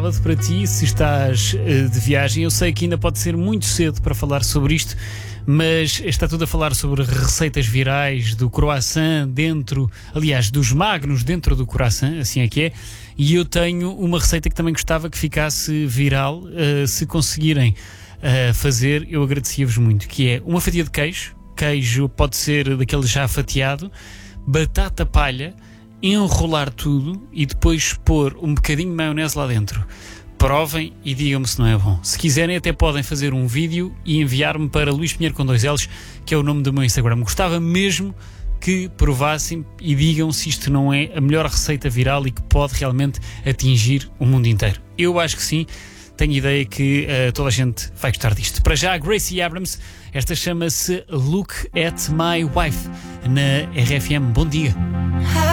Para ti, se estás de viagem, eu sei que ainda pode ser muito cedo para falar sobre isto, mas está tudo a falar sobre receitas virais do croissant dos magnos dentro do croissant, assim é que é, e eu tenho uma receita que também gostava que ficasse viral. Se conseguirem fazer, eu agradecia-vos muito, que é uma fatia de queijo pode ser daquele já fatiado, batata palha, enrolar tudo e depois pôr um bocadinho de maionese lá dentro. Provem e digam-me se não é bom. Se quiserem até podem fazer um vídeo e enviar-me para Luís Pinheiro com 2 L's, que é o nome do meu Instagram. Gostava mesmo que provassem e digam se isto não é a melhor receita viral e que pode realmente atingir o mundo inteiro. Eu acho que sim. Tenho ideia que toda a gente vai gostar disto. Para já, Gracie Abrams, esta chama-se Look at My Wife, na RFM. Bom dia.